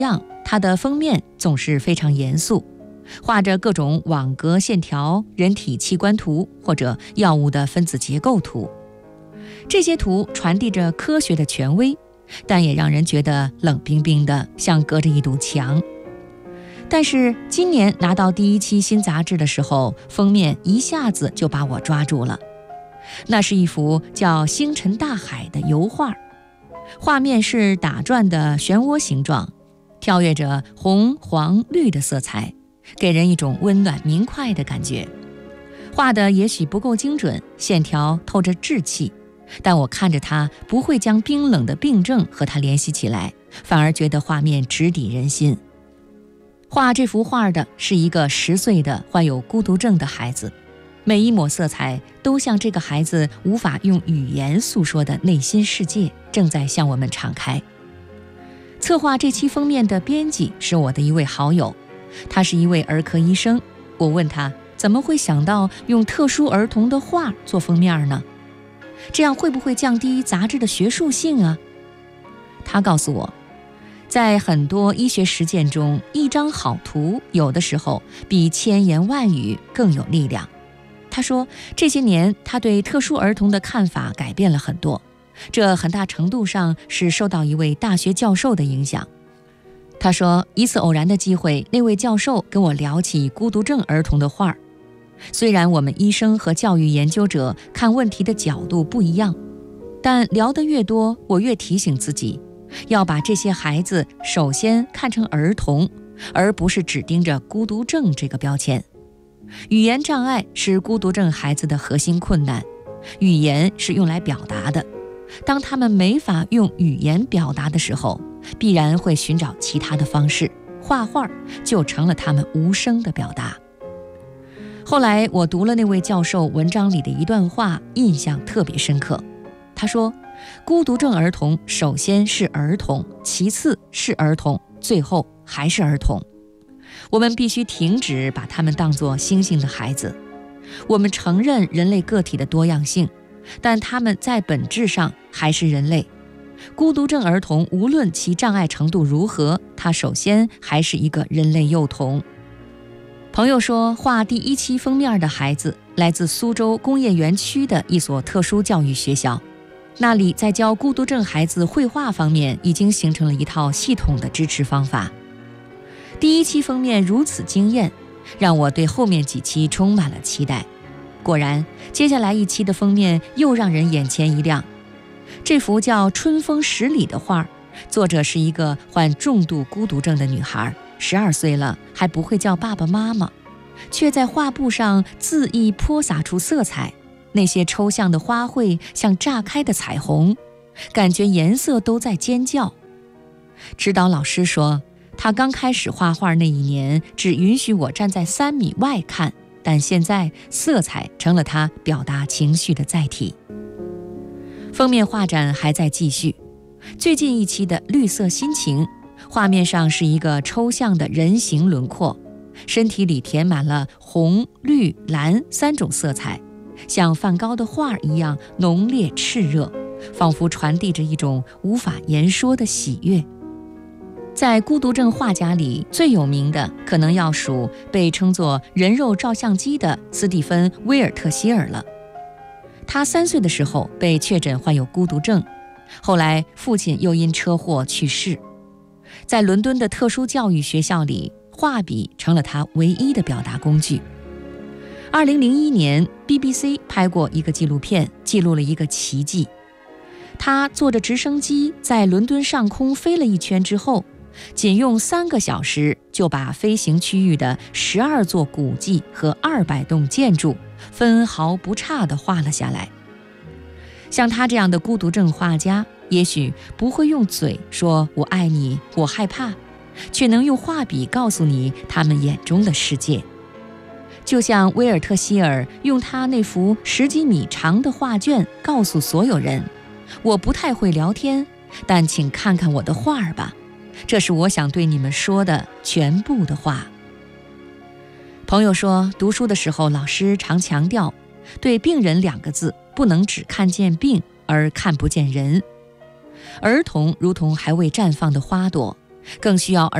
样，它的封面总是非常严肃，画着各种网格线条、人体器官图或者药物的分子结构图。这些图传递着科学的权威，但也让人觉得冷冰冰的，像隔着一堵墙。但是今年拿到第一期新杂志的时候，封面一下子就把我抓住了。那是一幅叫《星辰大海》的油画，画面是打转的漩涡形状，跳跃着红、黄、绿的色彩，给人一种温暖明快的感觉。画的也许不够精准，线条透着稚气，但我看着它不会将冰冷的病症和它联系起来，反而觉得画面直抵人心。画这幅画的是一个10岁的患有孤独症的孩子，每一抹色彩都像这个孩子无法用语言诉说的内心世界正在向我们敞开。策划这期封面的编辑是我的一位好友，他是一位儿科医生。我问他怎么会想到用特殊儿童的画做封面呢？这样会不会降低杂志的学术性啊？他告诉我，在很多医学实践中，一张好图有的时候比千言万语更有力量。他说，这些年他对特殊儿童的看法改变了很多，这很大程度上是受到一位大学教授的影响。他说，一次偶然的机会，那位教授跟我聊起孤独症儿童的画。虽然我们医生和教育研究者看问题的角度不一样，但聊得越多，我越提醒自己，要把这些孩子首先看成儿童，而不是只盯着孤独症这个标签。语言障碍是孤独症孩子的核心困难，语言是用来表达的，当他们没法用语言表达的时候，必然会寻找其他的方式，画画就成了他们无声的表达。后来我读了那位教授文章里的一段话，印象特别深刻。他说，孤独症儿童首先是儿童，其次是儿童，最后还是儿童。我们必须停止把他们当作星星的孩子。我们承认人类个体的多样性，但他们在本质上还是人类。孤独症儿童无论其障碍程度如何，他首先还是一个人类幼童。朋友说，画第一期封面的孩子来自苏州工业园区的一所特殊教育学校，那里在教孤独症孩子绘画方面已经形成了一套系统的支持方法。第一期封面如此惊艳，让我对后面几期充满了期待。果然，接下来一期的封面又让人眼前一亮。这幅叫《春风十里》的画，作者是一个患重度孤独症的女孩，12岁了，还不会叫爸爸妈妈，却在画布上恣意泼洒出色彩。那些抽象的花卉像炸开的彩虹，感觉颜色都在尖叫。指导老师说，他刚开始画画那一年只允许我站在3米外看，但现在色彩成了他表达情绪的载体。封面画展还在继续，最近一期的绿色心情，画面上是一个抽象的人形轮廓，身体里填满了红、绿、蓝3种色彩，像梵高的画一样浓烈炽热，仿佛传递着一种无法言说的喜悦。在孤独症画家里，最有名的可能要数被称作人肉照相机的斯蒂芬·威尔特希尔了。他3岁的时候被确诊患有孤独症，后来父亲又因车祸去世。在伦敦的特殊教育学校里，画笔成了他唯一的表达工具。2001年 BBC 拍过一个纪录片，记录了一个奇迹。他坐着直升机在伦敦上空飞了一圈之后，仅用3个小时就把飞行区域的12座古迹和200栋建筑分毫不差地画了下来。像他这样的孤独症画家，也许不会用嘴说我爱你，我害怕，却能用画笔告诉你他们眼中的世界。就像威尔特希尔用他那幅10几米长的画卷告诉所有人，我不太会聊天，但请看看我的画儿吧，这是我想对你们说的全部的话。朋友说，读书的时候老师常强调，对病人2个字不能只看见病而看不见人。儿童如同还未绽放的花朵， 更需要